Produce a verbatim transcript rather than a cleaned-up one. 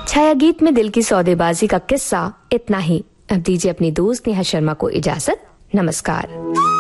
छाया गीत में दिल की सौदेबाजी का किस्सा इतना ही। अब दीजिए अपनी दोस्त नेहा शर्मा को इजाजत। नमस्कार।